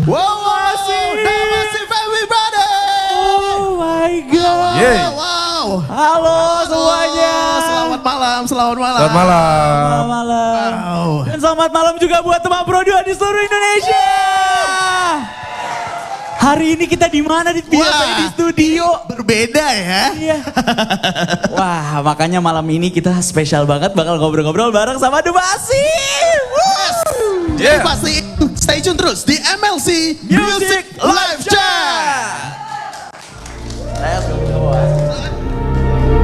Massive everybody. Oh my god. Wow. Halo semuanya. Selamat malam. Selamat malam. Selamat malam. Wow. Dan selamat malam juga buat teman Pro2 di seluruh Indonesia. Hari ini kita di mana? Biasanya di studio. Berbeda ya. Iya. Wah, makanya malam ini kita spesial banget bakal ngobrol-ngobrol bareng sama The Massive. Jadi pasti stay tune terus di MLC Music Live